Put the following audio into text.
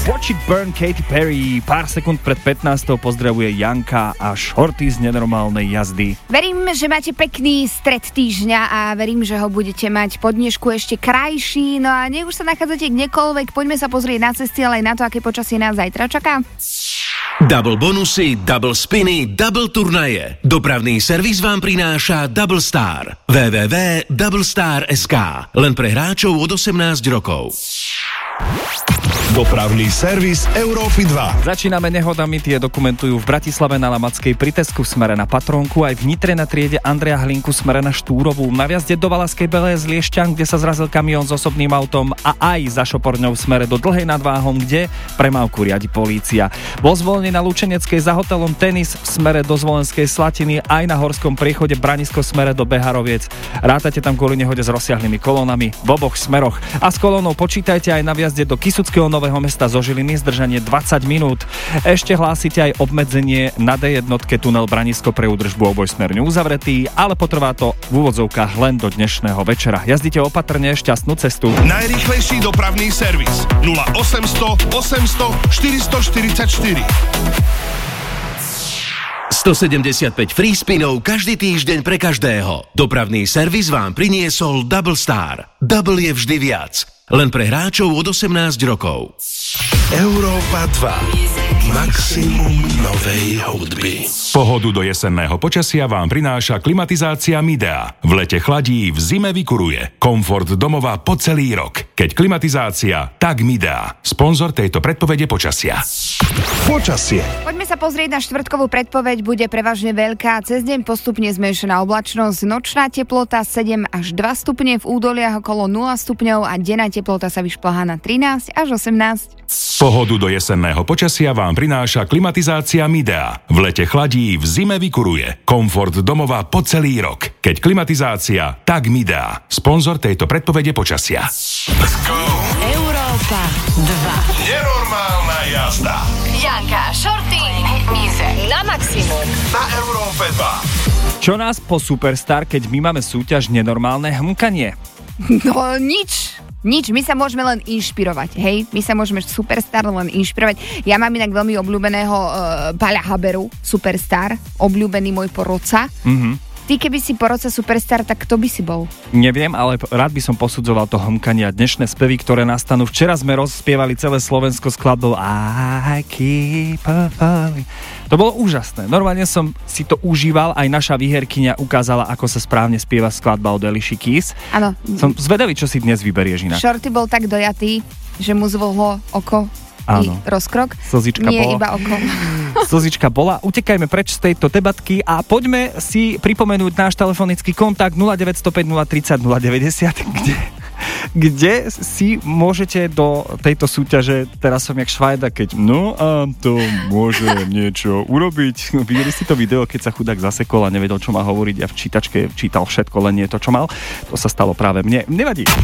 Watch It Burn, Katy Perry. Pár sekúnd pred 15. pozdravuje Janka a Shorty z nenormálnej jazdy. Verím, že máte pekný stred týždňa a verím, že ho budete mať po dnešku ešte krajší. No a nech už sa nachádzate kdekoľvek, poďme sa pozrieť na cesty, ale aj na to, aké počasie nás zajtra čaká. Double bonusy, double spiny, double turnaje. Dopravný servis vám prináša Double Star. www.doublestar.sk. Len pre hráčov od 18 rokov. Dopravný servis Európy 2. Začíname nehodami, tie dokumentujú v Bratislave na Lamackej pri Tesku v smere na Patrónku, aj v Nitre na triede Andreja Hlinku smere na Štúrovú, na vjazde do Valaskej Belé z Liešťan, kde sa zrazil kamión s osobným autom, a aj za Šoporňou v smere do Dlhej nad Váhom, kde premávku riadi polícia. Vo Zvolne na Lučeneckej za hotelom Tenis v smere do Zvolenskej Slatiny, aj na Horskom priechode Branisko v smere do Beharoviec. Rátate tam kvôli nehode s rozsiahlými kolónami v oboch smeroch. A s kolónou počítajte aj na vjazde do Kysuckého Nového Mesta zo Žiliny, zdržanie 20 minút. Ešte hlásite aj obmedzenie na D1 tunel Branisko pre údržbu obojsmerne uzavretý, ale potrvá to v úvodzovkách len do dnešného večera. Jazdite opatrne, šťastnú cestu. Najrýchlejší dopravný servis 0800 800 444. 175 free spinov každý týždeň pre každého. Dopravný servis vám priniesol Double Star. Double je vždy viac. Len pre hráčov od 18 rokov. Európa 2. Maximum novej hudby. Pohodu do jesenného počasia vám prináša klimatizácia Midea. V lete chladí, v zime vykuruje. Komfort domova po celý rok. Keď klimatizácia, tak Midea. Sponzor tejto predpovede počasia. Počasie. Poďme sa pozrieť na štvrtkovú predpoveď, bude prevažne veľká. Cez deň postupne zmenšená oblačnosť, nočná teplota 7 až 2 stupne, v údoliach okolo 0 stupňov a denná teplota sa vyšplhá na 13 až 18. Pohodu do jesenného počasia vám prináša klimatizácia Midea. V lete chladí, v zime vykuruje. Komfort domova po celý rok. Keď klimatizácia, tak Midea. Sponzor tejto predpovede počasia. Let's go. Európa 2. Nenormálna jazda. Janka, Shorty, na maximum. Na Európe 2. Čo nás po Superstar, keď my máme súťaž nenormálne hmkanie? No nič, my sa môžeme len inšpirovať, hej? My sa môžeme Superstar len inšpirovať. Ja mám inak veľmi obľúbeného Paľa Haberu, Superstar, obľúbený môj porodca. Ty keby si porodca Superstar, tak kto by si bol? Neviem, ale rád by som posudzoval to hmkanie a dnešné spevy, ktoré nastanú. Včera sme rozspievali celé Slovensko skladbou I keep on falling. To bolo úžasné. Normálne som si to užíval, aj naša výherkyňa ukázala, ako sa správne spieva skladba od Alicia Keys. Áno. Som zvedavý, čo si dnes vyberieš inak. Shorty bol tak dojatý, že mu zvohlo oko. Áno. Rozkrok. Slzička Nie bola. iba oko. Slzička bola. Utekajme preč z tejto debatky a poďme si pripomenúť náš telefonický kontakt 0905 030 090, kde si môžete do tejto súťaže, teraz som jak Švajda, keď no a to môže niečo urobiť. Videli ste to video, keď sa chudák zasekol a nevedel, čo má hovoriť a v čítačke čítal všetko, len nie to, čo mal. To sa stalo práve mne. Nevadí.